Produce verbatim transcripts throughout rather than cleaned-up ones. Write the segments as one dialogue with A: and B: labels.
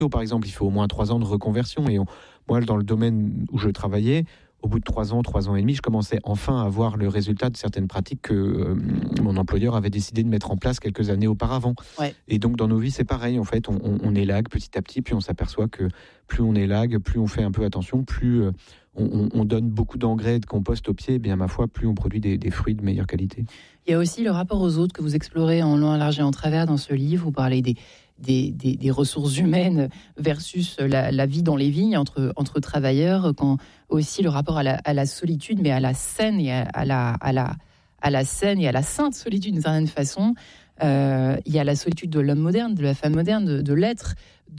A: Par exemple, il faut au moins trois ans de reconversion. Et on, moi, dans le domaine où je travaillais, au bout de trois ans, trois ans et demi, je commençais enfin à voir le résultat de certaines pratiques que euh, mon employeur avait décidé de mettre en place quelques années auparavant.
B: Ouais.
A: Et donc, dans nos vies, c'est pareil. En fait, on, on, on élague petit à petit, puis on s'aperçoit que plus on élague, plus on fait un peu attention, plus euh, on, on donne beaucoup d'engrais et de compost au pied, et bien ma foi, plus on produit des, des fruits de meilleure qualité.
B: Il y a aussi le rapport aux autres que vous explorez en long, en large et en travers dans ce livre. Vous parlez des Des, des, des ressources humaines versus la, la vie dans les vignes entre, entre travailleurs, quand aussi le rapport à la, à la solitude, mais à la saine et à, à, la, à, la, à la saine et à la sainte solitude d'une certaine façon. Euh, il y a la solitude de l'homme moderne, de la femme moderne, de, de l'être,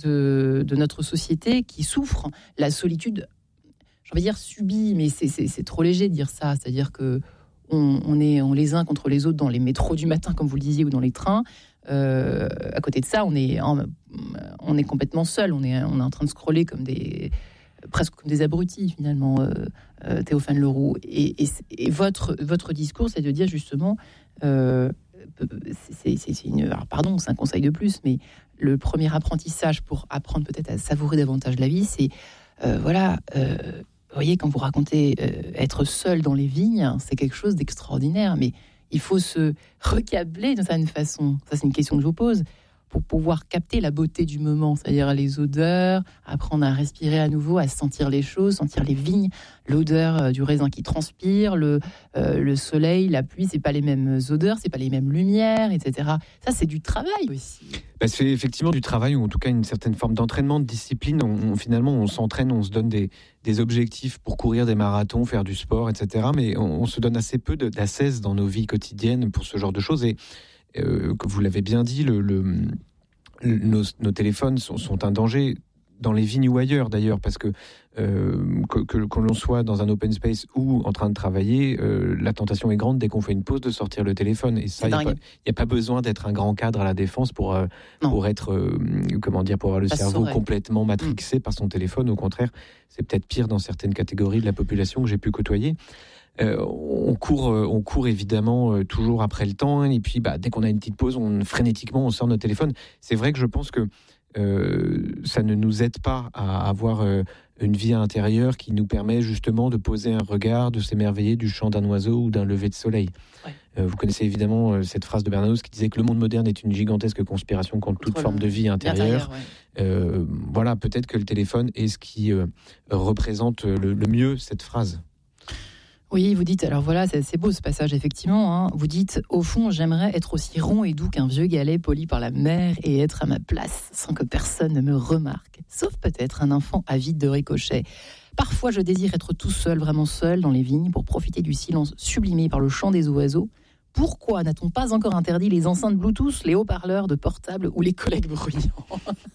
B: de, de notre société qui souffre. La solitude, j'ai envie de dire subie, mais c'est, c'est, c'est trop léger de dire ça. C'est-à-dire que on, on est on les uns contre les autres dans les métros du matin, comme vous le disiez, ou dans les trains. Euh, à côté de ça, on est, en, on est complètement seul. On est, on est en train de scroller comme des, presque comme des abrutis finalement, euh, euh, Théophane Leroux. Et, et, et votre, votre discours, c'est de dire justement, euh, c'est, c'est, c'est une, alors pardon, c'est un conseil de plus, mais le premier apprentissage pour apprendre peut-être à savourer davantage la vie, c'est euh, voilà. Euh, vous voyez, quand vous racontez euh, être seul dans les vignes, c'est quelque chose d'extraordinaire, mais il faut se recabler d'une certaine façon. Ça, c'est une question que je vous pose. Pour pouvoir capter la beauté du moment, c'est-à-dire les odeurs, apprendre à respirer à nouveau, à sentir les choses, sentir les vignes, l'odeur du raisin qui transpire, le, euh, le soleil, la pluie, c'est pas les mêmes odeurs, c'est pas les mêmes lumières, et cetera. Ça, c'est du travail aussi.
A: Bah, c'est effectivement du travail, ou en tout cas une certaine forme d'entraînement, de discipline. On, on, finalement, on s'entraîne, on se donne des, des objectifs pour courir des marathons, faire du sport, et cetera. Mais on, on se donne assez peu de, d'ascèse dans nos vies quotidiennes pour ce genre de choses. Et Euh, que vous l'avez bien dit, le, le, le, nos, nos téléphones sont, sont un danger dans les vignes ou ailleurs d'ailleurs, parce que, euh, que, que, que l'on soit dans un open space ou en train de travailler, euh, la tentation est grande dès qu'on fait une pause de sortir le téléphone. Et ça, il n'y a, a pas besoin d'être un grand cadre à la défense pour, euh, pour être, euh, comment dire, pour avoir le ça cerveau saurait. complètement matrixé mmh. par son téléphone. Au contraire, c'est peut-être pire dans certaines catégories de la population que j'ai pu côtoyer. Euh, on court, on court évidemment euh, toujours après le temps, hein, et puis bah, dès qu'on a une petite pause, on frénétiquement on sort notre téléphone. C'est vrai que je pense que euh, ça ne nous aide pas à avoir euh, une vie intérieure qui nous permet justement de poser un regard, de s'émerveiller du chant d'un oiseau ou d'un lever de soleil. Ouais. Euh, vous connaissez évidemment euh, cette phrase de Bernanos qui disait que le monde moderne est une gigantesque conspiration contre toute forme de vie intérieure. Ouais. Euh, voilà, peut-être que le téléphone est ce qui euh, représente le, le mieux cette phrase.
B: Oui, vous dites, alors voilà, c'est, c'est beau ce passage, effectivement. Hein. Vous dites, au fond, j'aimerais être aussi rond et doux qu'un vieux galet poli par la mer et être à ma place sans que personne ne me remarque. Sauf peut-être un enfant avide de ricochets. Parfois, je désire être tout seul, vraiment seul, dans les vignes, pour profiter du silence sublimé par le chant des oiseaux. Pourquoi n'a-t-on pas encore interdit les enceintes Bluetooth, les haut-parleurs de portable ou les collègues bruyants ?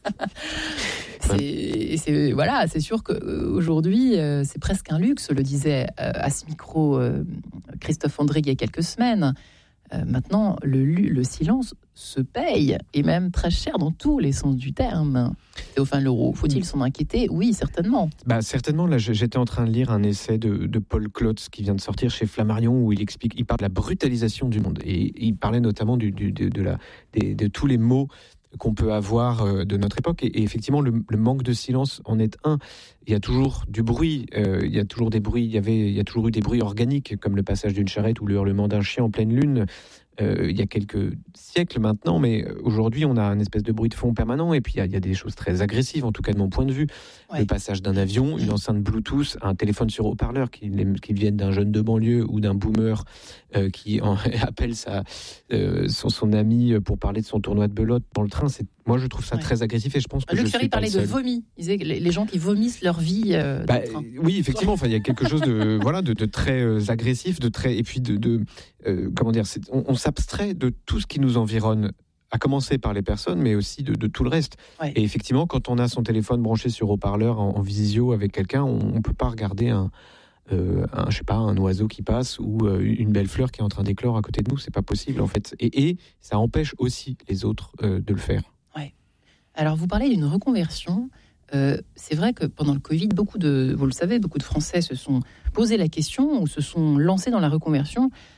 B: c'est, c'est, voilà, c'est sûr qu'aujourd'hui, euh, c'est presque un luxe, le disait euh, à ce micro euh, Christophe André il y a quelques semaines. Euh, maintenant, le, le silence se paye, et même très cher dans tous les sens du terme. Théophane Leroux, faut-il s'en inquiéter ? Oui, certainement.
A: Bah, certainement, là, j'étais en train de lire un essai de, de Paul Klotz qui vient de sortir chez Flammarion, où il explique, il parle de la brutalisation du monde, et il parlait notamment du, du, de, de, la, des, de tous les mots qu'on peut avoir de notre époque, et, et effectivement le, le manque de silence en est un. Il y a toujours du bruit, euh, il y a toujours des bruits, il y avait, il y a toujours eu des bruits organiques comme le passage d'une charrette ou le hurlement d'un chien en pleine lune. Euh, il y a quelques siècles maintenant, mais aujourd'hui on a un espèce de bruit de fond permanent, et puis il y a, il y a des choses très agressives, en tout cas de mon point de vue. Ouais. Le passage d'un avion, une enceinte Bluetooth, un téléphone sur haut-parleur qui, qui viennent d'un jeune de banlieue ou d'un boomer euh, qui en, appelle sa, euh, son, son ami pour parler de son tournoi de belote dans le train. C'est, moi je trouve ça ouais. très agressif, et je pense que
B: Luc
A: je
B: Ferry
A: suis pas
B: parlait de vomi. Il disait que les gens qui vomissent leur vie euh,
A: bah, oui, effectivement, enfin il y a quelque chose de voilà de, de très euh, agressif, de très et puis de, de euh, comment dire, c'est, on, on s'abstrait de tout ce qui nous environne, à commencer par les personnes, mais aussi de, de tout le reste. Ouais. Et effectivement, quand on a son téléphone branché sur haut-parleur en, en visio avec quelqu'un, on ne peut pas regarder un, euh, un, je sais pas, un oiseau qui passe ou euh, une belle fleur qui est en train d'éclore à côté de nous. C'est pas possible en fait. Et, et ça empêche aussi les autres euh, de le faire.
B: Ouais. Alors vous parlez d'une reconversion. Euh, c'est vrai que pendant le Covid, beaucoup de, vous le savez, beaucoup de Français se sont posé la question ou se sont lancés dans la reconversion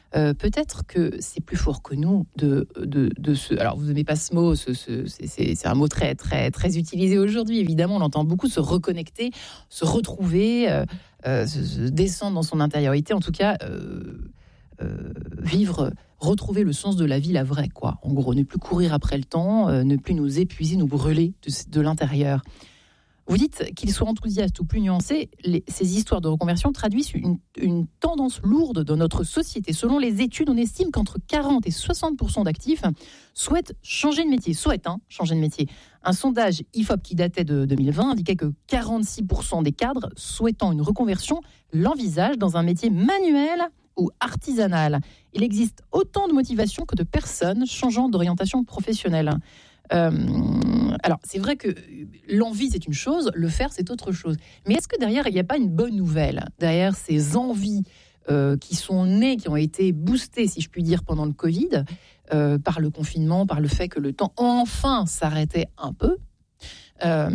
B: euh, peut-être que c'est plus fort que nous de, de, de ce... Alors, vous n'aimez pas ce mot, ce, ce, c'est, c'est, c'est un mot très, très, très utilisé aujourd'hui, évidemment, on l'entend beaucoup, se reconnecter, se retrouver, euh, euh, se, se descendre dans son intériorité, en tout cas, euh, euh, vivre, retrouver le sens de la vie, la vraie, quoi. En gros, ne plus courir après le temps, euh, ne plus nous épuiser, nous brûler de, de l'intérieur. Vous dites qu'il soit enthousiaste ou plus nuancé, les, ces histoires de reconversion traduisent une, une tendance lourde dans notre société. Selon les études, on estime qu'entre quarante et soixante pour cent d'actifs souhaitent changer de métier, souhaitent hein, changer de métier. Un sondage I F O P qui datait de deux mille vingt indiquait que quarante-six pour cent des cadres souhaitant une reconversion l'envisagent dans un métier manuel ou artisanal. Il existe autant de motivations que de personnes changeant d'orientation professionnelle. Euh, alors, c'est vrai que l'envie, c'est une chose, le faire, c'est autre chose. Mais est-ce que derrière, il n'y a pas une bonne nouvelle ? Derrière ces envies euh, qui sont nées, qui ont été boostées, si je puis dire, pendant le Covid, euh, par le confinement, par le fait que le temps enfin s'arrêtait un peu, euh,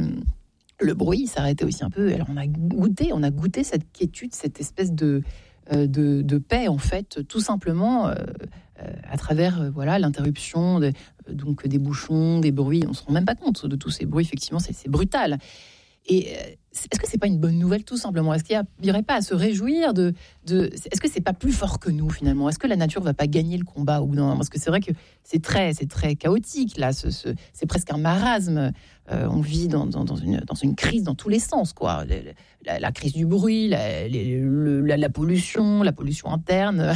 B: le bruit s'arrêtait aussi un peu. Alors, on a goûté, on a goûté cette quiétude, cette espèce de, euh, de, de paix, en fait, tout simplement... Euh, Euh, à travers euh, voilà, l'interruption de, euh, donc des bouchons, des bruits. On ne se rend même pas compte de tous ces bruits, effectivement, c'est, c'est brutal. Et euh, est-ce que ce n'est pas une bonne nouvelle, tout simplement ? Est-ce qu'il n'y aurait pas à se réjouir de, de... Est-ce que ce n'est pas plus fort que nous, finalement ? Est-ce que la nature ne va pas gagner le combat au bout d'un moment ? Parce que c'est vrai que c'est très, c'est très chaotique, là. Ce, ce, c'est presque un marasme. Euh, on vit dans, dans, dans, une, dans une crise dans tous les sens, quoi. La, la, la crise du bruit, la, les, le, la, la pollution, la pollution interne...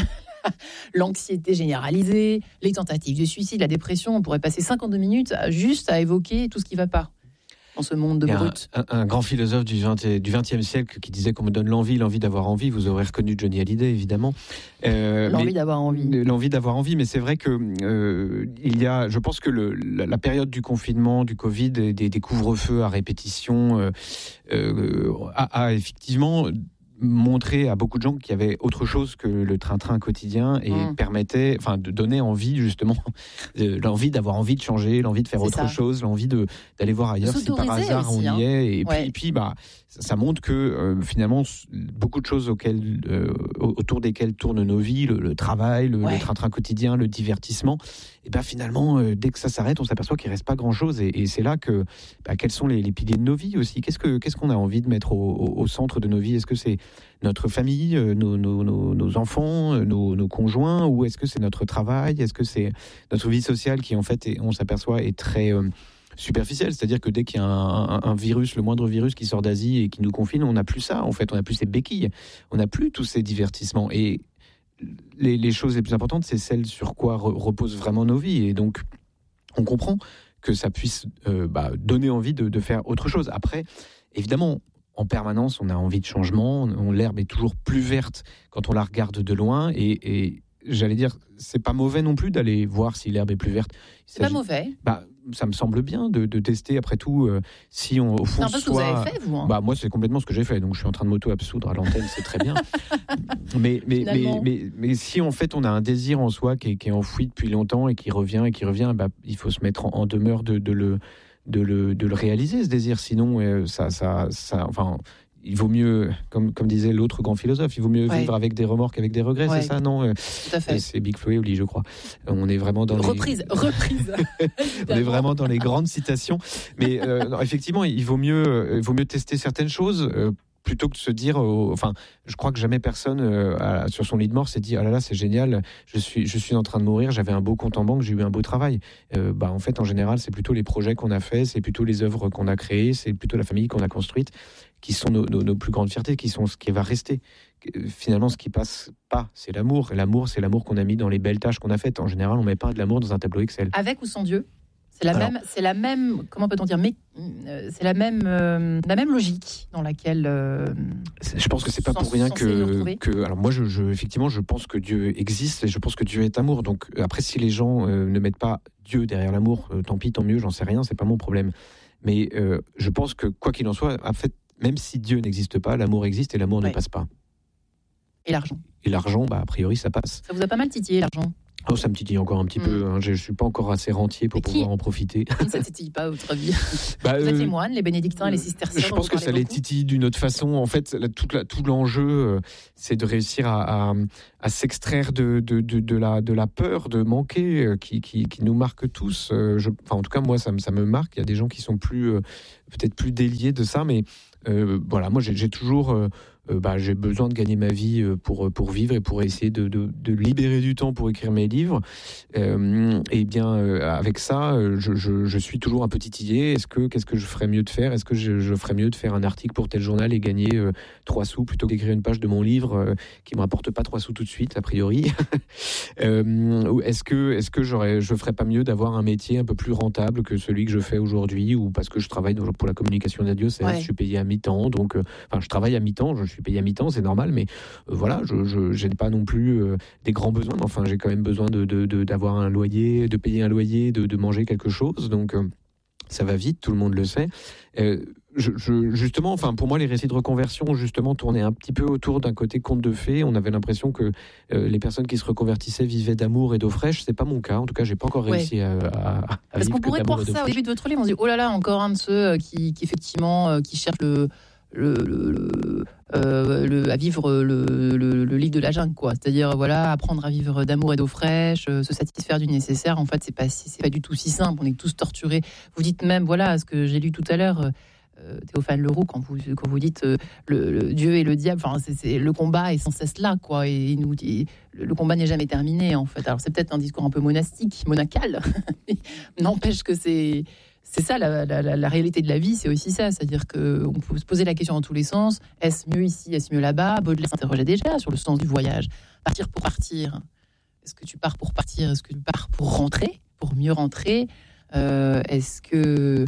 B: l'anxiété généralisée, les tentatives de suicide, la dépression. On pourrait passer cinquante-deux minutes à, juste à évoquer tout ce qui ne va pas dans ce monde de brut.
A: Un, un, un grand philosophe du vingtième siècle qui disait qu'on me donne l'envie, l'envie d'avoir envie. Vous aurez reconnu Johnny Hallyday, évidemment.
B: Euh, l'envie d'avoir envie.
A: L'envie d'avoir envie, mais c'est vrai que euh, il y a, je pense que le, la, la période du confinement, du Covid, des, des couvre-feux à répétition euh, euh, a, a effectivement... montrer à beaucoup de gens qu'il y avait autre chose que le train-train quotidien et mmh. permettait, enfin, de donner envie justement, euh, l'envie d'avoir envie de changer, l'envie de faire c'est autre ça. chose, l'envie de d'aller voir ailleurs si par hasard aussi, on y hein. est. Et ouais. puis, et puis, bah, ça, ça montre que euh, finalement beaucoup de choses auxquelles, euh, autour desquelles tournent nos vies, le, le travail, le, ouais. le train-train quotidien, le divertissement. Et ben bah, finalement, euh, dès que ça s'arrête, on s'aperçoit qu'il reste pas grand-chose. Et, et c'est là que bah, quels sont les, les piliers de nos vies aussi. Qu'est-ce que qu'est-ce qu'on a envie de mettre au, au, au centre de nos vies ? Est-ce que c'est notre famille, nos, nos, nos, nos enfants, nos, nos conjoints, ou est-ce que c'est notre travail ? Est-ce que c'est notre vie sociale qui, en fait, est, on s'aperçoit, est très euh, superficielle ? C'est-à-dire que dès qu'il y a un, un, un virus, le moindre virus qui sort d'Asie et qui nous confine, on n'a plus ça, en fait. On n'a plus ces béquilles. On n'a plus tous ces divertissements. Et les, les choses les plus importantes, c'est celles sur quoi re, reposent vraiment nos vies. Et donc, on comprend que ça puisse euh, bah, donner envie de, de faire autre chose. Après, évidemment... En permanence, on a envie de changement. On, l'herbe est toujours plus verte quand on la regarde de loin. Et, et j'allais dire, c'est pas mauvais non plus d'aller voir si l'herbe est plus verte.
B: C'est pas mauvais.
A: Bah, ça me semble bien de, de tester. Après tout, euh, si on au fond
B: c'est un peu
A: soit...
B: ce que vous avez fait, vous. Hein.
A: Bah moi, c'est complètement ce que j'ai fait. Donc je suis en train de m'auto-absoudre à l'antenne, c'est très bien. mais, mais, mais, mais, mais si en fait on a un désir en soi qui est, qui est enfoui depuis longtemps et qui revient et qui revient, bah, il faut se mettre en, en demeure de, de le De le, de le réaliser, ce désir. Sinon, euh, ça, ça, ça, enfin, il vaut mieux, comme, comme disait l'autre grand philosophe, il vaut mieux ouais. vivre avec des remords qu'avec des regrets, ouais. c'est ça, non ?
B: Tout à fait.
A: C'est Big Flo et Oli, je crois. On est vraiment dans
B: reprise,
A: les...
B: reprise.
A: On est vraiment dans les grandes citations. Mais euh, non, effectivement, il vaut mieux, il vaut mieux tester certaines choses. Euh, plutôt que de se dire, euh, enfin, je crois que jamais personne euh, à, sur son lit de mort s'est dit, ah là là, c'est génial, je suis, je suis en train de mourir, j'avais un beau compte en banque, j'ai eu un beau travail. Euh, bah, en fait, en général, c'est plutôt les projets qu'on a faits, c'est plutôt les œuvres qu'on a créées, c'est plutôt la famille qu'on a construite, qui sont nos, nos, nos plus grandes fiertés, qui sont ce qui va rester. Finalement, ce qui passe pas, c'est l'amour. Et l'amour, c'est l'amour qu'on a mis dans les belles tâches qu'on a faites. En général, on met pas de l'amour dans un tableau Excel.
B: Avec ou sans Dieu ? C'est la, Alors, même, c'est la même, comment peut-on dire, mais, euh, c'est la même, euh, la même logique dans laquelle. Euh,
A: je pense que c'est pas pour rien que, que. Alors moi, je, je, effectivement, je pense que Dieu existe et je pense que Dieu est amour. Donc après, si les gens euh, ne mettent pas Dieu derrière l'amour, euh, tant pis, tant mieux, j'en sais rien, c'est pas mon problème. Mais euh, je pense que quoi qu'il en soit, en fait, même si Dieu n'existe pas, l'amour existe et l'amour ouais. ne passe pas.
B: Et l'argent.
A: Et l'argent, bah a priori, ça passe.
B: Ça vous a pas mal titillé l'argent ?
A: Oh, ça me titille encore un petit mmh. peu. Hein. Je ne suis pas encore assez rentier pour pouvoir en profiter.
B: Ça ne titille pas, à votre avis bah, Vous êtes euh, les moines, les bénédictins et les cisterciens.
A: Je pense que ça beaucoup. Les titille d'une autre façon. En fait, la, tout, la, tout l'enjeu, euh, c'est de réussir à, à, à s'extraire de, de, de, de, la, de la peur de manquer euh, qui, qui, qui nous marque tous. Euh, je, enfin, en tout cas, moi, ça, ça me marque. Il y a des gens qui sont plus, euh, peut-être plus déliés de ça, mais euh, voilà, moi, j'ai, j'ai toujours... Euh, Euh, bah, j'ai besoin de gagner ma vie pour, pour vivre et pour essayer de, de, de libérer du temps pour écrire mes livres. Euh, et bien, euh, avec ça, je, je, je suis toujours un peu titillé. Est-ce que, qu'est-ce que je ferais mieux de faire ? Est-ce que je, je ferais mieux de faire un article pour tel journal et gagner euh, trois sous plutôt que d'écrire une page de mon livre euh, qui ne me rapporte pas trois sous tout de suite, a priori ? euh, Est-ce que, est-ce que j'aurais, je ne ferais pas mieux d'avoir un métier un peu plus rentable que celui que je fais aujourd'hui, ou parce que je travaille pour la communication de la diocèse, ouais. Je suis payé à mi-temps, donc euh, enfin, je travaille à mi-temps, je suis payé à mi-temps, c'est normal, mais euh, voilà, je n'ai pas non plus euh, des grands besoins. Enfin, j'ai quand même besoin de, de, de, d'avoir un loyer, de payer un loyer, de, de manger quelque chose. Donc, euh, ça va vite, tout le monde le sait. Euh, je, je, justement, enfin, pour moi, les récits de reconversion, justement, tournaient un petit peu autour d'un côté conte de fées. On avait l'impression que euh, les personnes qui se reconvertissaient vivaient d'amour et d'eau fraîche. C'est pas mon cas. En tout cas, j'ai pas encore réussi ouais. à, à, à
B: Parce
A: vivre
B: qu'on pourrait croire ça au début de votre livre. On se dit, oh là là, encore un de ceux qui, qui effectivement, euh, qui cherchent le... Le, le, euh, le, à vivre le, le, le livre de la jungle, quoi. C'est-à-dire, voilà, apprendre à vivre d'amour et d'eau fraîche, euh, se satisfaire du nécessaire. En fait, c'est pas, c'est pas du tout si simple. On est tous torturés. Vous dites même, voilà, ce que j'ai lu tout à l'heure, euh, Théophane Leroux, quand vous, quand vous dites euh, le, le Dieu et le diable, enfin, c'est, c'est, le combat est sans cesse là, quoi. Et il nous dit, le, le combat n'est jamais terminé, en fait. Alors, c'est peut-être un discours un peu monastique, monacal, mais n'empêche que c'est. C'est ça, la, la, la réalité de la vie, c'est aussi ça. C'est-à-dire qu'on peut se poser la question dans tous les sens. Est-ce mieux ici, est-ce mieux là-bas ? Baudelaire s'interrogeait déjà sur le sens du voyage. Partir pour partir. Est-ce que tu pars pour partir ? Est-ce que tu pars pour rentrer ? Pour mieux rentrer ? euh, Est-ce que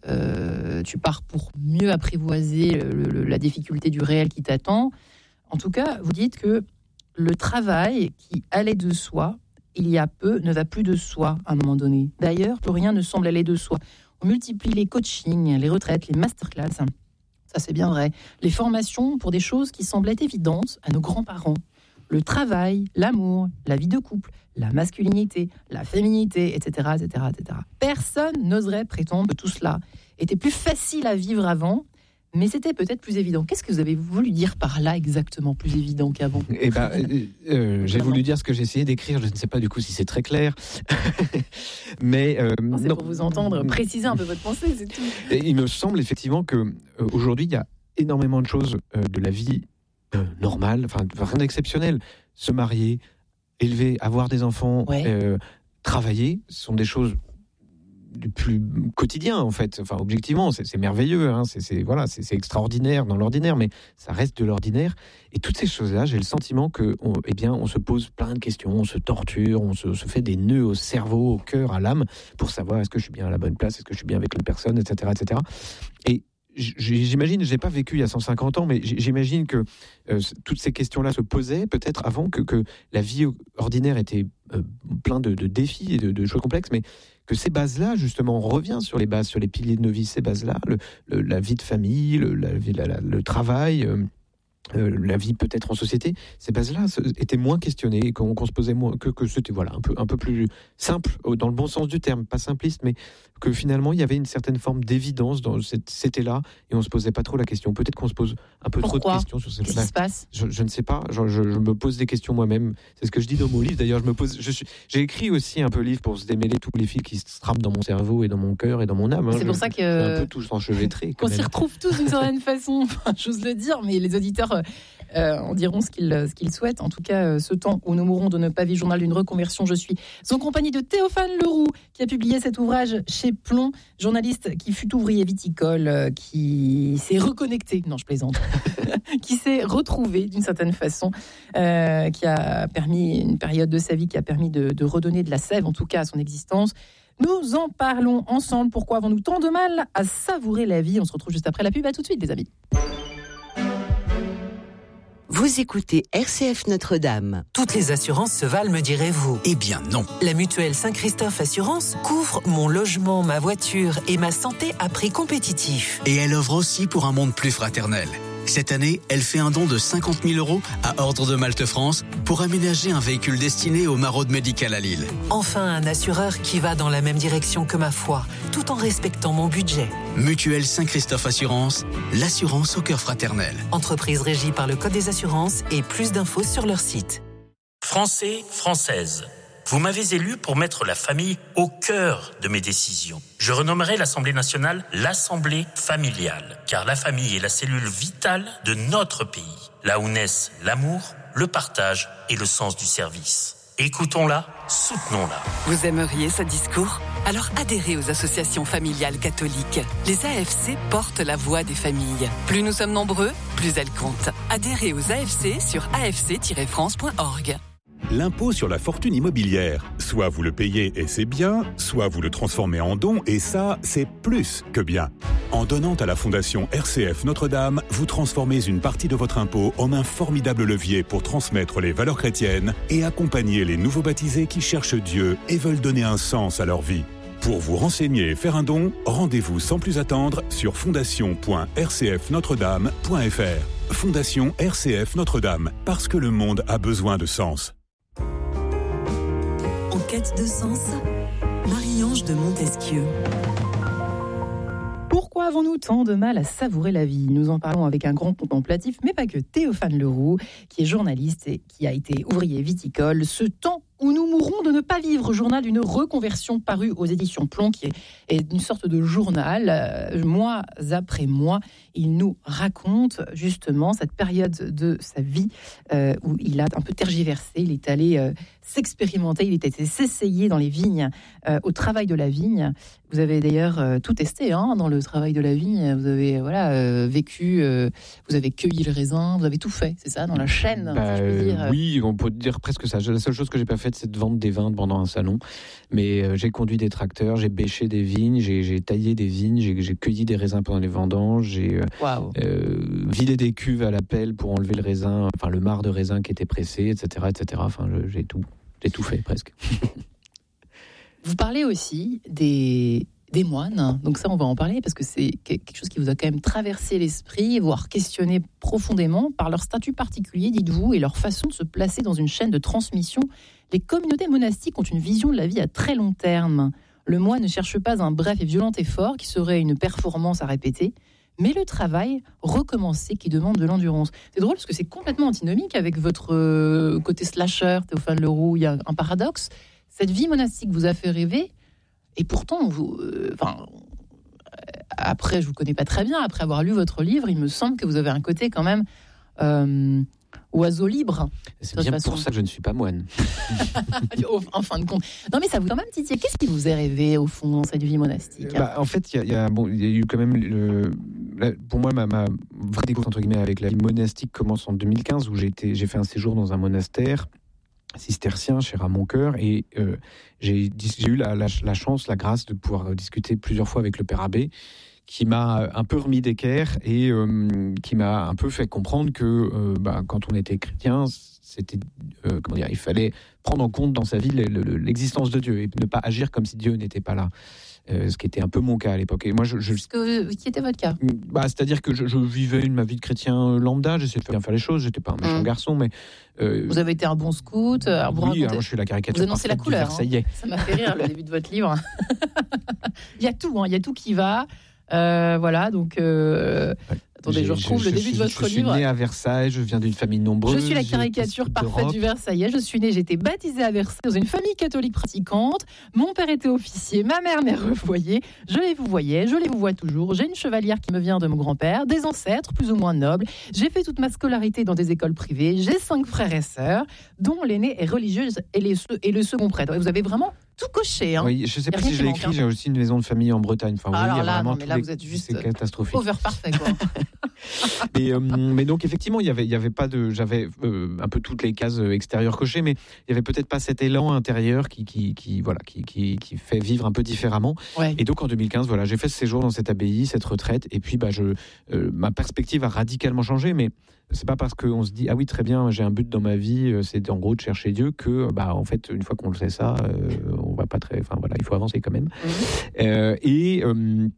B: euh, tu pars pour mieux apprivoiser le, le, la difficulté du réel qui t'attend ? En tout cas, vous dites que le travail qui allait de soi, il y a peu, ne va plus de soi à un moment donné. D'ailleurs, plus rien ne semble aller de soi. On multiplie les coachings, les retraites, les masterclass. Ça, c'est bien vrai. Les formations pour des choses qui semblaient évidentes à nos grands-parents. Le travail, l'amour, la vie de couple, la masculinité, la féminité, et cetera, et cetera, et cetera. Personne n'oserait prétendre que tout cela était plus facile à vivre avant, mais c'était peut-être plus évident. Qu'est-ce que vous avez voulu dire par là exactement, plus évident qu'avant ?
A: Eh ben, euh, euh, j'ai voulu dire ce que j'ai essayé d'écrire. Je ne sais pas du coup si c'est très clair, mais euh,
B: non, c'est non. Pour vous entendre préciser un peu votre pensée, c'est tout.
A: Et il me semble effectivement que euh, aujourd'hui il y a énormément de choses euh, de la vie euh, normale, enfin rien d'exceptionnel. Se marier, élever, avoir des enfants, ouais. euh, travailler, ce sont des choses du plus quotidien en fait. Enfin, objectivement, c'est, c'est merveilleux, hein. c'est, c'est, voilà, c'est, c'est extraordinaire dans l'ordinaire, mais ça reste de l'ordinaire. Et toutes ces choses-là, j'ai le sentiment que, on, eh bien, on se pose plein de questions, on se torture, on se, se fait des nœuds au cerveau, au cœur, à l'âme, pour savoir est-ce que je suis bien à la bonne place, est-ce que je suis bien avec l'autre personne, et cetera, et cetera. Et j'imagine, je n'ai pas vécu il y a cent cinquante ans, mais j'imagine que euh, toutes ces questions-là se posaient peut-être avant que, que la vie ordinaire était euh, plein de, de défis et de, de choses complexes, mais que ces bases-là, justement, on revient sur les bases, sur les piliers de nos vies, ces bases-là, le, le, la vie de famille, le, la, la, la, le travail, euh, euh, la vie peut-être en société, ces bases-là étaient moins questionnées, et qu'on, qu'on se posait moins, que, que c'était voilà, un, peu, un peu plus simple, dans le bon sens du terme, pas simpliste, mais que finalement, il y avait une certaine forme d'évidence, dans cette, c'était là, et on ne se posait pas trop la question. Peut-être qu'on se pose un peu
B: Pourquoi
A: trop de questions sur ces
B: Qu'est-ce qui se passe ?
A: je, je ne sais pas, je, je, je me pose des questions moi-même. C'est ce que je dis dans mon livre, d'ailleurs. Je me pose, je suis, j'ai écrit aussi un peu livre pour se démêler tous les fils qui se trament dans mon cerveau et dans mon cœur et dans mon âme. Hein.
B: C'est pour
A: je,
B: ça que...
A: C'est un peu tous enchevêtrés.
B: Qu'on s'y retrouve tous d'une certaine façon, enfin, j'ose le dire, mais les auditeurs... Euh, en diront ce qu'ils, ce qu'ils souhaitent. En tout cas, euh, ce temps où nous mourrons de ne pas vivre, journal d'une reconversion, je suis en compagnie de Théophane Leroux, qui a publié cet ouvrage chez Plomb, journaliste qui fut ouvrier viticole, euh, qui s'est reconnecté, non je plaisante, qui s'est retrouvé d'une certaine façon, euh, qui a permis, une période de sa vie qui a permis de, de redonner de la sève, en tout cas à son existence. Nous en parlons ensemble. Pourquoi avons-nous tant de mal à savourer la vie ? On se retrouve juste après la pub. À tout de suite, les amis.
C: Vous écoutez R C F Notre-Dame.
D: Toutes les assurances se valent, me direz-vous.
E: Eh bien non.
D: La mutuelle Saint-Christophe Assurance couvre mon logement, ma voiture et ma santé à prix compétitif.
E: Et elle offre aussi pour un monde plus fraternel. Cette année, elle fait un don de cinquante mille euros à Ordre de Malte France pour aménager un véhicule destiné aux maraudes médicales à Lille.
D: Enfin, un assureur qui va dans la même direction que ma foi, tout en respectant mon budget.
E: Mutuelle Saint-Christophe Assurance, l'assurance au cœur fraternel.
D: Entreprise régie par le Code des assurances et plus d'infos sur leur site.
F: Français, Françaises, vous m'avez élu pour mettre la famille au cœur de mes décisions. Je renommerai l'Assemblée nationale l'Assemblée familiale, car la famille est la cellule vitale de notre pays, là où naissent l'amour, le partage et le sens du service. Écoutons-la, soutenons-la.
G: Vous aimeriez ce discours ? Alors adhérez aux associations familiales catholiques. Les A F C portent la voix des familles. Plus nous sommes nombreux, plus elles comptent. Adhérez aux A F C sur a f c tiret france point org.
H: L'impôt sur la fortune immobilière. Soit vous le payez et c'est bien, soit vous le transformez en don et ça, c'est plus que bien. En donnant à la Fondation R C F Notre-Dame, vous transformez une partie de votre impôt en un formidable levier pour transmettre les valeurs chrétiennes et accompagner les nouveaux baptisés qui cherchent Dieu et veulent donner un sens à leur vie. Pour vous renseigner et faire un don, rendez-vous sans plus attendre sur fondation point r c f notre dame point f r. Fondation R C F Notre-Dame, parce que le monde a besoin de sens.
I: En quête de sens, Marie-Ange de Montesquieu.
B: Pourquoi avons-nous tant de mal à savourer la vie ? Nous en parlons avec un grand contemplatif, mais pas que, Théophane Leroux, qui est journaliste et qui a été ouvrier viticole. Ce temps où nous mourrons de ne pas vivre, journal d'une reconversion paru aux éditions Plomb, qui est, est une sorte de journal. Euh, mois après mois, il nous raconte justement cette période de sa vie euh, où il a un peu tergiversé, il est allé euh, s'expérimenter, il est allé s'essayer dans les vignes, euh, au travail de la vigne. Vous avez d'ailleurs euh, tout testé hein, dans le travail de la vigne. Vous avez voilà euh, vécu, euh, vous avez cueilli le raisin, vous avez tout fait, c'est ça, dans la chaîne.
A: Bah,
B: si je peux dire.
A: Oui, on peut dire presque ça. La seule chose que j'ai pas faite, c'est de vendre des vins pendant un salon. Mais euh, j'ai conduit des tracteurs, j'ai bêché des vignes, j'ai, j'ai taillé des vignes, j'ai, j'ai cueilli des raisins pendant les vendanges, j'ai euh,
B: wow.
A: euh, vidé des cuves à la pelle pour enlever le raisin, enfin le marc de raisin qui était pressé, et cetera, et cetera. Enfin, je, j'ai tout, j'ai tout fait presque.
B: Vous parlez aussi des des moines, donc ça on va en parler parce que c'est quelque chose qui vous a quand même traversé l'esprit, voire questionné profondément par leur statut particulier, dites-vous, et leur façon de se placer dans une chaîne de transmission. Les communautés monastiques ont une vision de la vie à très long terme. Le moine ne cherche pas un bref et violent effort qui serait une performance à répéter, mais le travail recommencé qui demande de l'endurance. C'est drôle parce que c'est complètement antinomique avec votre côté slasher, Théophane Leroux. Il y a un paradoxe. Cette vie monastique vous a fait rêver. Et pourtant, vous, euh, enfin, après, je vous connais pas très bien. Après avoir lu votre livre, il me semble que vous avez un côté quand même euh, oiseau libre.
A: C'est bien façon. Pour ça que je ne suis pas moine.
B: En fin de compte. Non, mais ça vous quand même titillé. Qu'est-ce qui vous est rêvé au fond dans cette vie monastique ?
A: Bah, en fait, il y, y, bon, y a eu quand même le. La, pour moi, ma, ma vraie découverte entre guillemets avec la vie monastique commence en deux mille quinze, où j'ai été, j'ai fait un séjour dans un monastère cistercien, cher à mon cœur, et euh, j'ai, j'ai eu la, la, la chance, la grâce de pouvoir discuter plusieurs fois avec le père abbé, qui m'a un peu remis d'équerre et euh, qui m'a un peu fait comprendre que euh, bah, quand on était chrétien, c'était, euh, comment dire, il fallait prendre en compte dans sa vie le, le, l'existence de Dieu et ne pas agir comme si Dieu n'était pas là. Euh, ce qui était un peu mon cas à l'époque. Et moi, je, je...
B: Ce que, qui était votre cas ?
A: Bah, c'est-à-dire que je, je vivais une, ma vie de chrétien lambda, j'essayais de bien faire les choses, j'étais pas un méchant mmh. garçon, mais...
B: Euh... Vous avez été un bon scout, alors vous
A: oui,
B: racontez...
A: alors je suis la caricature
B: vous annoncez la couleur, hein. Ça m'a fait rire, le début de votre livre. Il y a tout, hein, il y a tout qui va. Euh, voilà, donc... Euh... Ouais. Attendez, j'ai, je retrouve je, le début
A: je,
B: de votre
A: je
B: livre.
A: Je suis né à Versailles, je viens d'une famille nombreuse.
B: Je suis la caricature parfaite du Versaillais. Je suis né, j'ai été baptisée à Versailles dans une famille catholique pratiquante. Mon père était officier, ma mère mère au foyer. Je les vous voyais, je les vous vois toujours. J'ai une chevalière qui me vient de mon grand-père, des ancêtres plus ou moins nobles. J'ai fait toute ma scolarité dans des écoles privées. J'ai cinq frères et sœurs, dont l'aîné est religieuse et, les, et le second prêtre. Vous avez vraiment tout coché. Hein.
A: Oui, je ne sais pas si je l'ai écrit, hein. J'ai aussi une maison de famille en Bretagne. Enfin,
B: alors
A: oui,
B: là, non, mais là, vous êtes juste
A: c'est catastrophique.
B: Over parfait, quoi.
A: Et, euh, mais donc effectivement, il y avait, il y avait pas de, j'avais euh, un peu toutes les cases extérieures cochées, mais il y avait peut-être pas cet élan intérieur qui, qui, qui voilà, qui, qui, qui fait vivre un peu différemment.
B: Ouais.
A: Et donc en deux mille quinze, voilà, j'ai fait ce séjour dans cette abbaye, cette retraite, et puis bah je, euh, ma perspective a radicalement changé, mais c'est pas parce qu'on se dit ah oui très bien, j'ai un but dans ma vie, c'est en gros de chercher Dieu, que bah en fait une fois qu'on le sait ça, euh, on va pas très, enfin voilà, il faut avancer quand même. Mmh. Euh, et euh,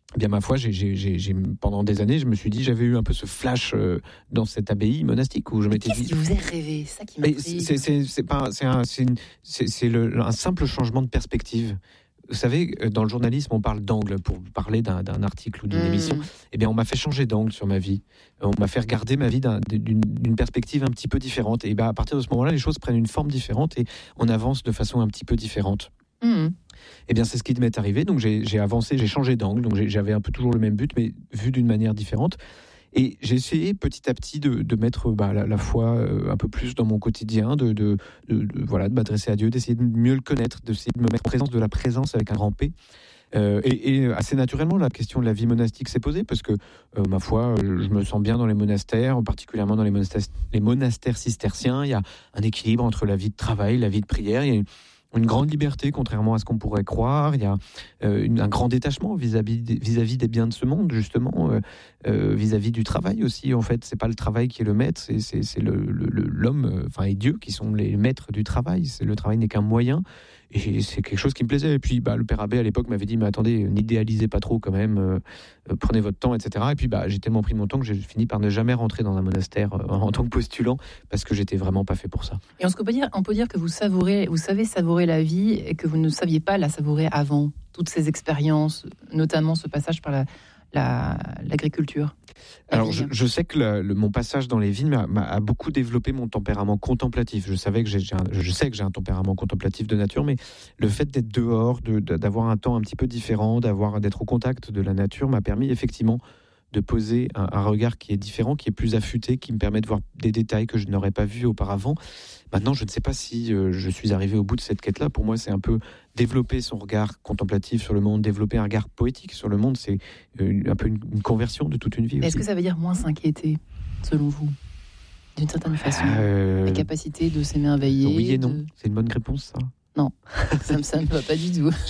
A: Eh bien, ma foi, j'ai, j'ai, j'ai, j'ai, pendant des années, je me suis dit, j'avais eu un peu ce flash euh, dans cette abbaye monastique où je m'étais
B: Qu'est-ce
A: dit.
B: qui vous est rêvé, ça qui
A: Mais
B: m'intrigue.
A: c'est, c'est, c'est, pas, c'est, un, c'est, une, c'est, c'est le, un simple changement de perspective. Vous savez, dans le journalisme, on parle d'angle pour parler d'un, d'un article ou d'une
B: Mmh.
A: émission. Eh bien, on m'a fait changer d'angle sur ma vie. On m'a fait regarder ma vie d'un, d'une, d'une perspective un petit peu différente. Et bien, à partir de ce moment-là, les choses prennent une forme différente et on avance de façon un petit peu différente.
B: Mmh.
A: Eh bien, c'est ce qui m'est arrivé. Donc, j'ai, j'ai avancé, j'ai changé d'angle. Donc, j'ai, j'avais un peu toujours le même but, mais vu d'une manière différente. Et j'ai essayé petit à petit de, de mettre bah, la, la foi euh, un peu plus dans mon quotidien, de, de, de, de, voilà, de m'adresser à Dieu, d'essayer de mieux le connaître, d'essayer de me mettre en présence de la présence avec un grand P. Euh, et, et assez naturellement, la question de la vie monastique s'est posée parce que, euh, ma foi, je, je me sens bien dans les monastères, particulièrement dans les monastères, les monastères cisterciens. Il y a un équilibre entre la vie de travail, la vie de prière. Il y a une, une grande liberté, contrairement à ce qu'on pourrait croire. Il y a euh, une, un grand détachement vis-à-vis des, vis-à-vis des biens de ce monde, justement, euh, euh, vis-à-vis du travail aussi. En fait, c'est pas le travail qui est le maître, c'est, c'est, c'est le, le, le, l'homme, euh, enfin, et Dieu qui sont les maîtres du travail. C'est, le travail n'est qu'un moyen. Et c'est quelque chose qui me plaisait. Et puis, bah, le père abbé, à l'époque, m'avait dit, mais attendez, n'idéalisez pas trop quand même, euh, euh, prenez votre temps, et cetera. Et puis, bah, j'ai tellement pris mon temps que j'ai fini par ne jamais rentrer dans un monastère euh, en tant que postulant, parce que j'étais vraiment pas fait pour ça.
B: Et on peut dire, on peut dire que vous savourez, vous savez savourer la vie et que vous ne saviez pas la savourer avant. Toutes ces expériences, notamment ce passage par la, la, l'agriculture.
A: Alors, je, je sais que le, le, mon passage dans les vignes m'a, m'a, a beaucoup développé mon tempérament contemplatif. Je savais que j'ai, j'ai un, je sais que j'ai un tempérament contemplatif de nature, mais le fait d'être dehors, de, de, d'avoir un temps un petit peu différent, d'avoir, d'être au contact de la nature m'a permis effectivement de poser un, un regard qui est différent, qui est plus affûté, qui me permet de voir des détails que je n'aurais pas vus auparavant. Maintenant, je ne sais pas si euh, je suis arrivé au bout de cette quête-là. Pour moi, c'est un peu développer son regard contemplatif sur le monde, développer un regard poétique sur le monde. C'est euh, un peu une, une conversion de toute une vie.
B: Est-ce
A: aussi.
B: que ça veut dire moins s'inquiéter, selon vous, d'une certaine façon
A: euh...
B: La capacité de s'émerveiller.
A: Oui et non.
B: De...
A: C'est une bonne réponse, ça.
B: Non, ça ne me va pas du tout.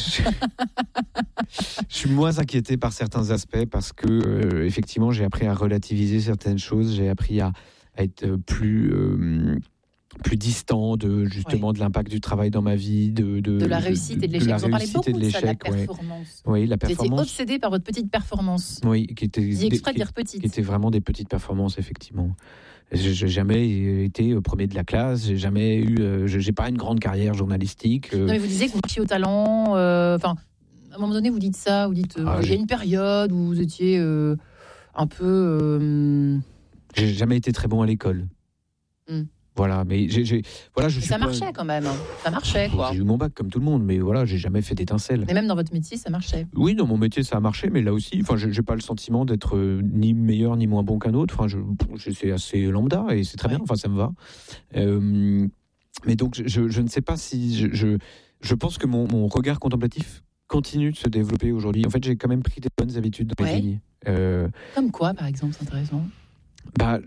A: Je suis moins inquiété par certains aspects parce que, euh, effectivement, j'ai appris à relativiser certaines choses. J'ai appris à, à être plus, euh, plus distant de, justement, ouais. de l'impact du travail dans ma vie. De, de,
B: de la réussite
A: de,
B: et de l'échec.
A: De
B: Vous en parlez beaucoup de,
A: de
B: ça, de la performance.
A: Ouais. Oui, la performance.
B: Vous étiez obsédé par votre petite performance.
A: Oui, qui était,
B: Dis exprès de dire petite.
A: Qui était vraiment des petites performances, effectivement. J'ai jamais été premier de la classe, j'ai jamais eu, euh, j'ai pas une grande carrière journalistique. Euh...
B: Non, mais vous disiez que vous marchiez au talent. Enfin, euh, à un moment donné, vous dites ça, vous dites. Euh, ah, il y a une période où vous étiez euh, un peu. Euh...
A: J'ai jamais été très bon à l'école. Mm. Voilà, mais j'ai, j'ai voilà, je
B: mais
A: suis.
B: Ça
A: pas...
B: marchait quand même. Hein. Ça marchait, quoi.
A: J'ai eu mon bac comme tout le monde, mais voilà, j'ai jamais fait d'étincelles.
B: Mais même dans votre métier, ça marchait.
A: Oui, dans mon métier, ça a marché, mais là aussi, enfin, j'ai, j'ai pas le sentiment d'être euh, ni meilleur ni moins bon qu'un autre. Enfin, je, je c'est assez lambda et c'est très ouais. bien. Enfin, ça me va. Euh, mais donc, je, je ne sais pas si je, je, je pense que mon, mon regard contemplatif continue de se développer aujourd'hui. En fait, j'ai quand même pris des bonnes habitudes dans
B: ouais.
A: les vignes. Euh,
B: Comme quoi, par exemple, c'est intéressant.
A: Bah.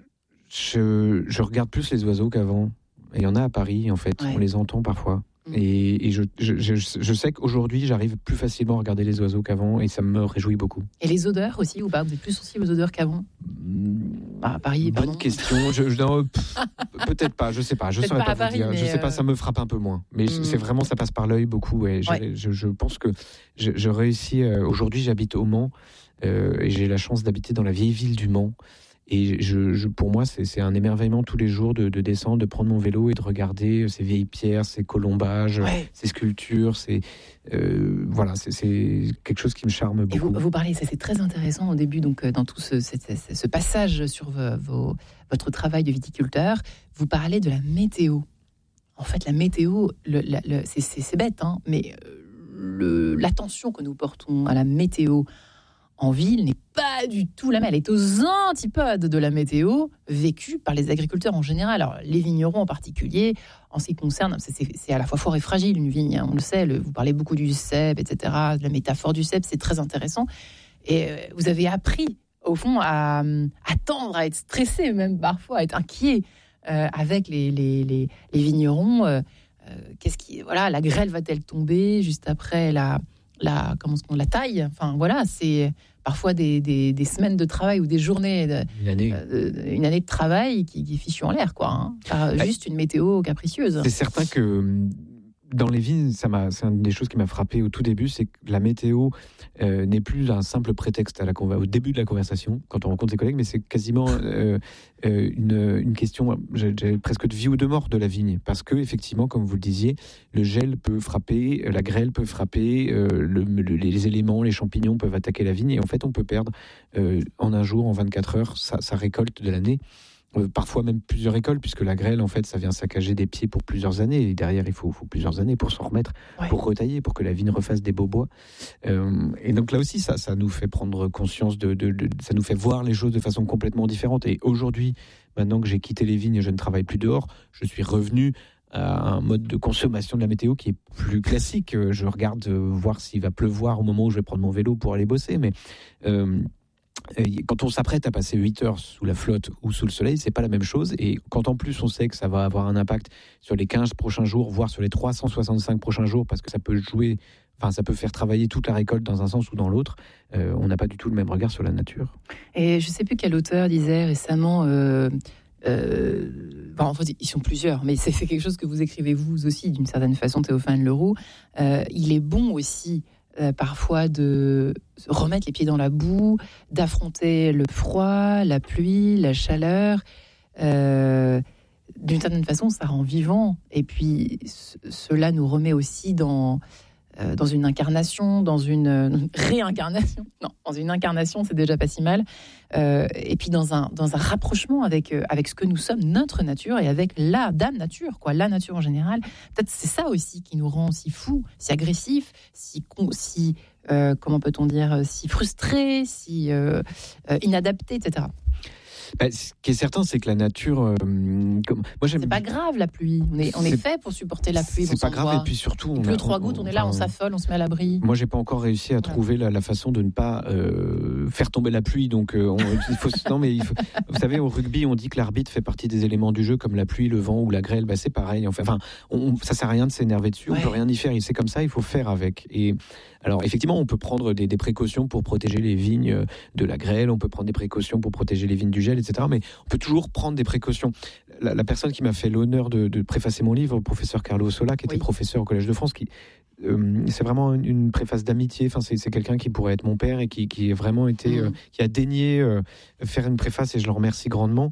A: Je, je regarde plus les oiseaux qu'avant. Il y en a à Paris, en fait. Ouais. On les entend parfois. Mmh. Et, et je, je, je, je sais qu'aujourd'hui, j'arrive plus facilement à regarder les oiseaux qu'avant et ça me réjouit beaucoup.
B: Et les odeurs aussi, ou pas ? Vous êtes plus sensible aux odeurs qu'avant ? bah, À Paris,
A: Bonne
B: pardon.
A: question. Je, je, non, pff, peut-être pas, je sais pas. Je ne saurais pas, pas vous dire. Je sais euh... pas, ça me frappe un peu moins. Mais mmh. c'est vraiment, ça passe par l'œil beaucoup. Et ouais. je, je pense que je, je réussis. Euh, aujourd'hui, j'habite au Mans euh, et j'ai la chance d'habiter dans la vieille ville du Mans. Et je, je, pour moi, c'est, c'est un émerveillement tous les jours de, de descendre, de prendre mon vélo et de regarder ces vieilles pierres, ces colombages, ouais. ces sculptures. C'est, euh, voilà, c'est, c'est quelque chose qui me charme beaucoup.
B: Et vous, vous parlez, ça, c'est très intéressant au début, donc, dans tout ce, ce, ce passage sur vos, votre travail de viticulteur. Vous parlez de la météo. En fait, la météo, le, la, le, c'est, c'est, c'est bête, hein, mais le, l'attention que nous portons à la météo en ville n'est pas du tout la même. Elle est aux antipodes de la météo vécue par les agriculteurs en général. Alors, les vignerons en particulier, en ce qui concerne, c'est, c'est, c'est à la fois fort et fragile une vigne. Hein, on le sait, le, vous parlez beaucoup du cep, et cetera. La métaphore du cep, c'est très intéressant. Et euh, vous avez appris, au fond, à, à tendre, à être stressé, même parfois, à être inquiet euh, avec les, les, les, les vignerons. Euh, euh, qu'est-ce qui, voilà, la grêle va-t-elle tomber juste après la, la, comment est-ce qu'on la taille ? Enfin, voilà, c'est parfois des, des, des semaines de travail ou des journées, de,
A: une, année.
B: Euh, une année de travail qui, qui est fichue en l'air, quoi. Hein, par juste une météo capricieuse.
A: C'est certain que dans les vignes, ça m'a, c'est une des choses qui m'a frappé au tout début, c'est que la météo euh, n'est plus un simple prétexte à la, au début de la conversation, quand on rencontre ses collègues, mais c'est quasiment euh, euh, une, une question, j'ai, j'ai presque de vie ou de mort de la vigne. Parce que, effectivement, comme vous le disiez, le gel peut frapper, la grêle peut frapper, euh, le, le, les éléments, les champignons peuvent attaquer la vigne, et en fait, on peut perdre euh, en un jour, en vingt-quatre heures, sa, sa récolte de l'année. Euh, parfois même plusieurs récoltes, puisque la grêle, en fait, ça vient saccager des pieds pour plusieurs années. Et derrière, il faut, faut plusieurs années pour s'en remettre, ouais. pour retailler, pour que la vigne refasse des beaux bois. Euh, et donc là aussi, ça, ça nous fait prendre conscience, de, de, de, ça nous fait voir les choses de façon complètement différente. Et aujourd'hui, maintenant que j'ai quitté les vignes et je ne travaille plus dehors, je suis revenu à un mode de consommation de la météo qui est plus classique. Je regarde voir s'il va pleuvoir au moment où je vais prendre mon vélo pour aller bosser. Mais... Euh, quand on s'apprête à passer huit heures sous la flotte ou sous le soleil, c'est pas la même chose. Et quand en plus on sait que ça va avoir un impact sur les quinze prochains jours, voire sur les trois cent soixante-cinq prochains jours, parce que ça peut jouer, enfin ça peut faire travailler toute la récolte dans un sens ou dans l'autre, euh, on n'a pas du tout le même regard sur la nature.
B: Et je sais plus quel auteur disait récemment... Euh... Euh, bon, en fait, ils sont plusieurs, mais c'est, c'est quelque chose que vous écrivez vous aussi d'une certaine façon, Théophane Leroux. Euh, il est bon aussi euh, parfois de remettre les pieds dans la boue, d'affronter le froid, la pluie, la chaleur. Euh, d'une certaine façon, ça rend vivant. Et puis, c- cela nous remet aussi dans... dans une incarnation, dans une réincarnation. Non, dans une incarnation, c'est déjà pas si mal. Euh, et puis dans un, dans un rapprochement avec, euh, avec ce que nous sommes, notre nature, et avec la dame nature, quoi, la nature en général. Peut-être c'est ça aussi qui nous rend si fous, si agressifs, si, si euh, comment peut-on dire, si frustrés, si euh, euh, inadaptés, et cetera.
A: Bah, ce qui est certain, c'est que la nature... Euh, comme... Moi, j'aime...
B: C'est pas grave la pluie. On est, on est fait pour supporter la pluie.
A: C'est pas grave, et puis surtout...
B: Il pleut trois gouttes, on est là, on s'affole, on se met à l'abri.
A: Moi, j'ai pas encore réussi à voilà. trouver la, la façon de ne pas euh, faire tomber la pluie. Donc, euh, on, il faut, non, mais il faut, vous savez, au rugby, on dit que l'arbitre fait partie des éléments du jeu, comme la pluie, le vent ou la grêle. Bah, c'est pareil. Enfin, enfin on, ça sert à rien de s'énerver dessus. Ouais. On peut rien y faire. C'est comme ça, il faut faire avec. Et alors, effectivement, on peut prendre des, des précautions pour protéger les vignes de la grêle. On peut prendre des précautions pour protéger les vignes du gel, et cetera. Mais on peut toujours prendre des précautions. La, la personne qui m'a fait l'honneur de, de préfacer mon livre, le professeur Carlo Sola, qui était oui. professeur au Collège de France, qui, euh, c'est vraiment une, une préface d'amitié. Enfin, c'est, c'est quelqu'un qui pourrait être mon père et qui, qui a vraiment été, mmh. euh, qui a daigné euh, faire une préface, et je le remercie grandement.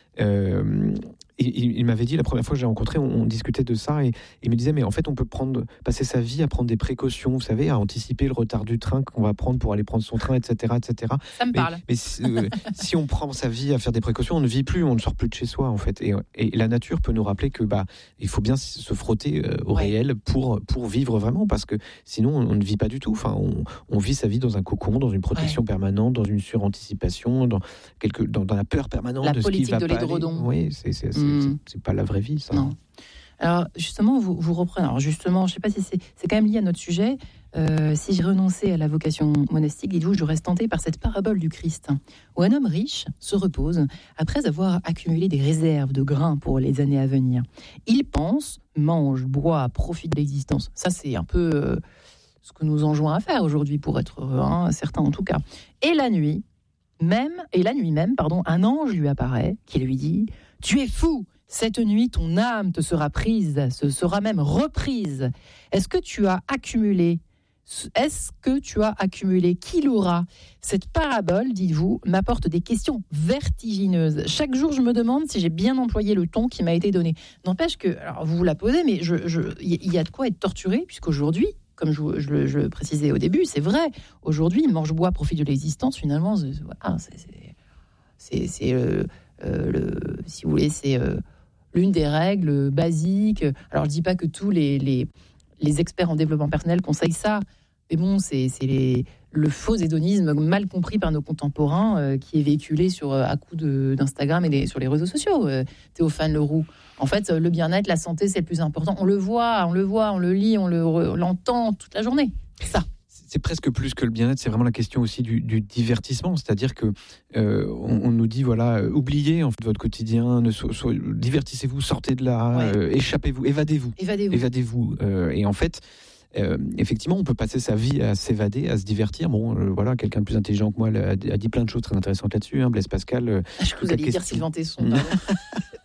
A: Euh, il, il m'avait dit, la première fois que j'ai rencontré, on, on discutait de ça, et il me disait, mais en fait, on peut prendre, passer sa vie à prendre des précautions, vous savez, à anticiper le retard du train qu'on va prendre pour aller prendre son train, et cetera, et cetera.
B: Ça me
A: mais,
B: parle.
A: Mais euh, si on prend sa vie à faire des précautions, on ne vit plus, on ne sort plus de chez soi, en fait. Et, et la nature peut nous rappeler que bah, il faut bien se frotter euh, au ouais. réel pour, pour vivre vraiment, parce que sinon, on, on ne vit pas du tout. Enfin, on, on vit sa vie dans un cocon, dans une protection ouais. permanente, dans une suranticipation, dans, quelque, dans, dans la peur permanente
B: la
A: de ce qui va
B: pas aller. La politique de l'édredon.
A: Oui, c'est, c'est, c'est, mmh. c'est, c'est pas la vraie vie, ça.
B: Non. Alors, justement, vous, vous reprenez. Alors, justement, je ne sais pas si c'est, c'est quand même lié à notre sujet. Euh, si j'ai renoncé à la vocation monastique, dites-vous, je reste tenté par cette parabole du Christ, où un homme riche se repose après avoir accumulé des réserves de grains pour les années à venir. Il pense, mange, boit, profite de l'existence. Ça, c'est un peu euh, ce que nous enjoint à faire aujourd'hui, pour être heureux, hein, certains en tout cas. Et la nuit, même, et la nuit même, pardon, un ange lui apparaît qui lui dit « Tu es fou ! Cette nuit, ton âme te sera prise, se sera même reprise. Est-ce que tu as accumulé Est-ce que tu as accumulé Qui l'aura ?» Cette parabole, dites-vous, m'apporte des questions vertigineuses. Chaque jour, je me demande si j'ai bien employé le ton qui m'a été donné. N'empêche que, alors vous vous la posez, mais je, je, il y a de quoi être torturé, puisqu'aujourd'hui, comme je, je, je le précisais au début, c'est vrai. Aujourd'hui, mange, bois, profite de l'existence. Finalement, c'est, voilà, c'est, c'est, c'est, c'est euh, euh, le, si vous voulez, c'est euh, l'une des règles basiques. Alors, je ne dis pas que tous les, les, les experts en développement personnel conseillent ça, mais bon, c'est, c'est les, le faux hédonisme mal compris par nos contemporains euh, qui est véhiculé sur, à coups de, d'Instagram et les, sur les réseaux sociaux. Euh, Théophane Leroux. En fait, le bien-être, la santé, c'est le plus important. On le voit, on le voit, on le lit, on, le, on l'entend toute la journée. C'est ça.
A: C'est presque plus que le bien-être, c'est vraiment la question aussi du, du divertissement. C'est-à-dire que euh, on, on nous dit, voilà, euh, oubliez en fait votre quotidien, ne so, so, divertissez-vous, sortez de là, ouais. euh, échappez-vous, évadez-vous.
B: Évadez-vous.
A: évadez-vous. Euh, et en fait... Euh, effectivement, on peut passer sa vie à s'évader, à se divertir. Bon, euh, voilà, quelqu'un de plus intelligent que moi a, a dit plein de choses très intéressantes là-dessus. Hein, Blaise Pascal. Euh,
B: ah, je vous allez dire Sylvain Tesson.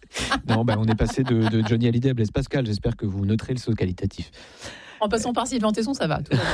A: Non, bah, on est passé de, de Johnny Hallyday à Blaise Pascal. J'espère que vous noterez le saut qualitatif.
B: En passant par Sylvain Tesson, ça va. Tout va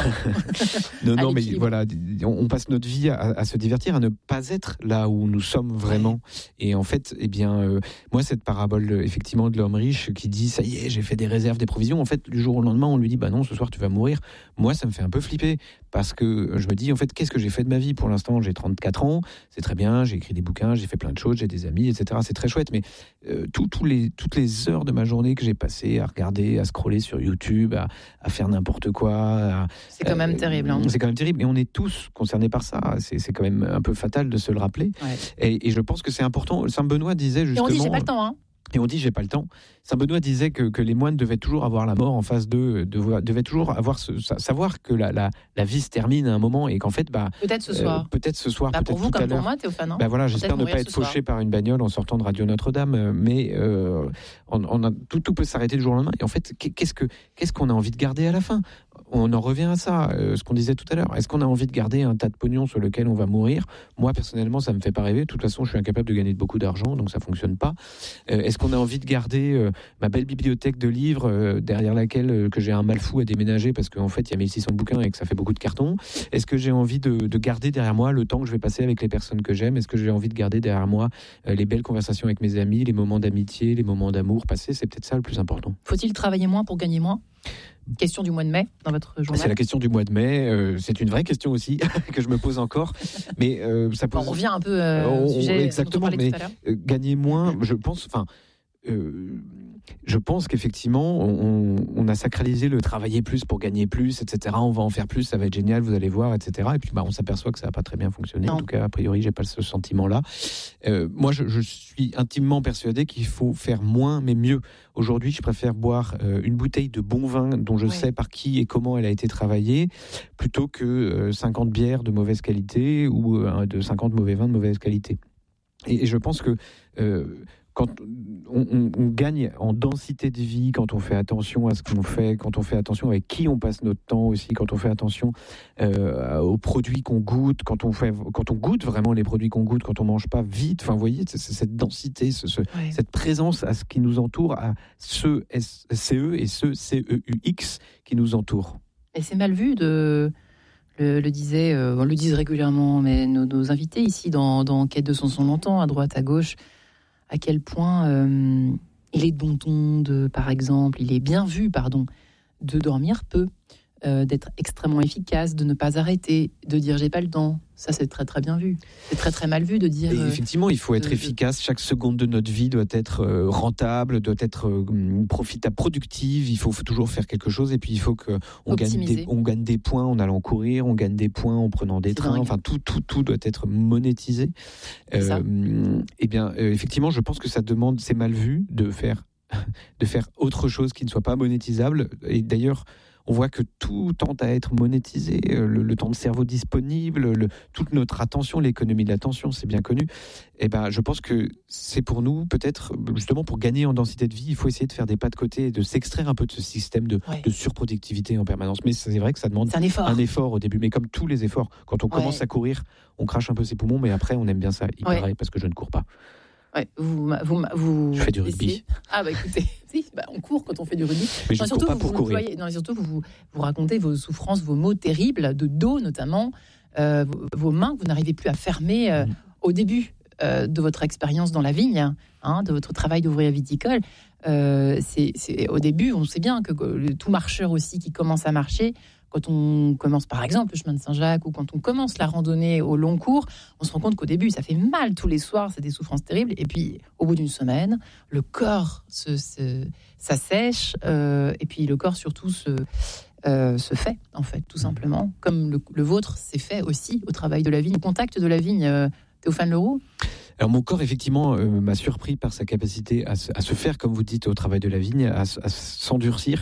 A: non, non, mais voilà, on, on passe notre vie à, à se divertir, à ne pas être là où nous sommes vraiment. Et en fait, eh bien, euh, moi, cette parabole, effectivement, de l'homme riche qui dit, ça y est, j'ai fait des réserves, des provisions. En fait, du jour au lendemain, on lui dit, bah non, ce soir, tu vas mourir. Moi, ça me fait un peu flipper parce que je me dis, en fait, qu'est-ce que j'ai fait de ma vie pour l'instant ? J'ai trente-quatre ans, c'est très bien, j'ai écrit des bouquins, j'ai fait plein de choses, j'ai des amis, et cetera. C'est très chouette, mais euh, tout, tout les, toutes les heures de ma journée que j'ai passées à regarder, à scroller sur YouTube, à, à faire n'importe quoi.
B: C'est quand même euh, terrible. Hein.
A: C'est quand même terrible. Et on est tous concernés par ça. C'est, c'est quand même un peu fatal de se le rappeler. Ouais. Et, et je pense que c'est important. Saint Benoît disait justement...
B: Et on dit, j'ai pas le temps, hein.
A: Et on dit, j'ai pas le temps. Saint Benoît disait que, que les moines devaient toujours avoir la mort en face d'eux, devaient, devaient toujours avoir ce, savoir que la, la, la vie se termine à un moment et qu'en fait, bah,
B: peut-être ce soir,
A: euh, peut-être ce soir,
B: bah,
A: peut-être
B: pour vous
A: tout
B: comme
A: à l'heure.
B: Pour moi, Théophane.
A: Bah voilà, j'espère ne pas être fauché par une bagnole en sortant de Radio Notre-Dame, mais euh, on, on a, tout, tout peut s'arrêter du jour au lendemain. Et en fait, qu'est-ce que, qu'est-ce qu'on a envie de garder à la fin ? On en revient à ça, euh, ce qu'on disait tout à l'heure. Est-ce qu'on a envie de garder un tas de pognon sur lequel on va mourir ? Moi, personnellement, ça me fait pas rêver. De toute façon, je suis incapable de gagner beaucoup d'argent, donc ça fonctionne pas. Euh, est-ce qu'on a envie de garder euh, ma belle bibliothèque de livres euh, derrière laquelle euh, que j'ai un mal fou à déménager parce qu'en fait, il y a mille six cents bouquins et que ça fait beaucoup de cartons ? Est-ce que j'ai envie de, de garder derrière moi le temps que je vais passer avec les personnes que j'aime ? Est-ce que j'ai envie de garder derrière moi euh, les belles conversations avec mes amis, les moments d'amitié, les moments d'amour passés ? C'est peut-être ça le plus important.
B: Faut-il travailler moins pour gagner moins ? Question du mois de mai dans votre journal.
A: C'est la question du mois de mai. Euh, c'est une vraie question aussi que je me pose encore. Mais euh, ça pose.
B: On revient un peu euh,
A: on,
B: au sujet.
A: Exactement. Mais euh, gagner moins, je pense. Enfin. Euh, je pense qu'effectivement, on, on a sacralisé le travailler plus pour gagner plus, et cetera. On va en faire plus, ça va être génial, vous allez voir, et cetera. Et puis, bah, on s'aperçoit que ça n'a pas très bien fonctionné. Non. En tout cas, a priori, j'ai pas ce sentiment-là. Euh, moi, je, je suis intimement persuadé qu'il faut faire moins, mais mieux. Aujourd'hui, je préfère boire euh, une bouteille de bon vin dont je ouais. sais par qui et comment elle a été travaillée, plutôt que euh, cinquante bières de mauvaise qualité ou euh, de cinquante mauvais vins de mauvaise qualité. Et, et je pense que euh, quand on, on, on gagne en densité de vie, quand on fait attention à ce qu'on fait, quand on fait attention avec qui on passe notre temps aussi, quand on fait attention euh, aux produits qu'on goûte, quand on, fait, quand on goûte vraiment les produits qu'on goûte, quand on mange pas vite, enfin vous voyez, c'est, c'est cette densité, ce, ce, ouais. cette présence à ce qui nous entoure, à ce C E et ce C E U X qui nous entourent.
B: Et c'est mal vu de... Le, le disait, euh, on le dit régulièrement, mais nos, nos invités ici dans, dans Quête de son son longtemps, à droite, à gauche, à quel point euh, il est de bon ton, de, par exemple, il est bien vu, pardon, de dormir peu, euh, d'être extrêmement efficace, de ne pas arrêter, de dire j'ai pas le temps. Ça, c'est très très bien vu. C'est très très mal vu de dire...
A: Et effectivement, il faut être euh, efficace. Chaque seconde de notre vie doit être euh, rentable, doit être euh, profitable, productive. Il faut, faut toujours faire quelque chose. Et puis, il faut qu'on gagne des, on gagne des points en allant courir, on gagne des points en prenant des c'est trains. Dingue. Enfin, tout, tout, tout doit être monétisé. Euh, eh bien, euh, effectivement, je pense que ça demande... C'est mal vu de faire, de faire autre chose qui ne soit pas monétisable. Et d'ailleurs... On voit que tout tend à être monétisé, le, le temps de cerveau disponible, le, toute notre attention, l'économie de l'attention, c'est bien connu. Et ben, je pense que c'est pour nous, peut-être, justement, pour gagner en densité de vie, il faut essayer de faire des pas de côté et de s'extraire un peu de ce système de, ouais. de surproductivité en permanence. Mais c'est vrai que ça demande
B: un effort.
A: un effort au début. Mais comme tous les efforts, quand on ouais. commence à courir, on crache un peu ses poumons, mais après, on aime bien ça. Il ouais. paraît, parce que je ne cours pas.
B: Ouais, vous, vous, vous,
A: je fais du rugby.
B: Essayez. Ah bah écoutez, si, bah on court quand on fait du rugby.
A: Mais je ne cours pas
B: vous,
A: pour
B: vous
A: courir.
B: Voyez, non, surtout, vous, vous, vous racontez vos souffrances, vos maux terribles, de dos notamment, euh, vos, vos mains que vous n'arrivez plus à fermer euh, mmh. au début euh, de votre expérience dans la vigne, hein, de votre travail d'ouvrier viticole. Euh, c'est, c'est, au début, on sait bien que, que le, tout marcheur aussi qui commence à marcher, quand on commence par exemple le chemin de Saint-Jacques ou quand on commence la randonnée au long cours, on se rend compte qu'au début ça fait mal tous les soirs, c'est des souffrances terribles, et puis au bout d'une semaine le corps se, se, s'assèche euh, et puis le corps surtout se, euh, se fait en fait tout simplement, comme le, le vôtre s'est fait aussi au travail de la vigne, au contact de la vigne, euh, Théophane Leroux.
A: Alors mon corps effectivement euh, m'a surpris par sa capacité à se, à se faire, comme vous dites, au travail de la vigne, à, à s'endurcir.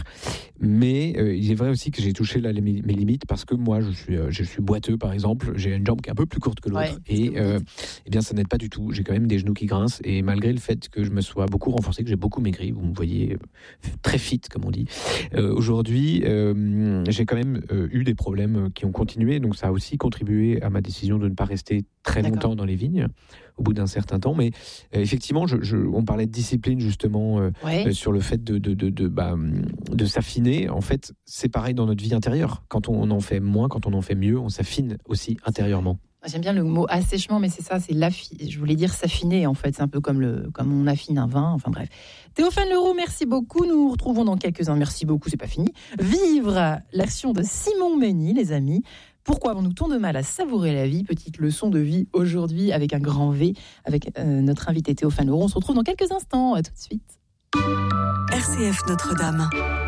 A: Mais euh, il est vrai aussi que j'ai touché là les, mes limites, parce que moi je suis, euh, je suis boiteux par exemple, j'ai une jambe qui est un peu plus courte que l'autre, ouais, et euh, eh bien ça n'aide pas du tout. J'ai quand même des genoux qui grincent, et malgré le fait que je me sois beaucoup renforcé, que j'ai beaucoup maigri, vous me voyez euh, très fit comme on dit. Euh, aujourd'hui, euh, j'ai quand même euh, eu des problèmes qui ont continué, donc ça a aussi contribué à ma décision de ne pas rester très
B: D'accord.
A: longtemps dans les vignes, au bout d'un certain temps. Mais euh, effectivement, je, je, on parlait de discipline justement euh,
B: Ouais.
A: euh, sur le fait de, de, de, de, bah, de s'affiner. En fait, c'est pareil dans notre vie intérieure. Quand on en fait moins, quand on en fait mieux, on s'affine aussi intérieurement.
B: J'aime bien le mot assèchement, mais c'est ça, c'est l'affi. Je voulais dire s'affiner, en fait. C'est un peu comme, le, comme on affine un vin. Enfin bref. Théophane Leroux, merci beaucoup. Nous nous retrouvons dans quelques-uns. Merci beaucoup, c'est pas fini. Vivre l'action de Simon Mény, les amis. Pourquoi avons-nous tant de mal à savourer la vie? Petite leçon de vie aujourd'hui avec un grand V, avec euh, notre invité Théophane Leroux. On se retrouve dans quelques instants. À tout de suite.
I: R C F Notre-Dame.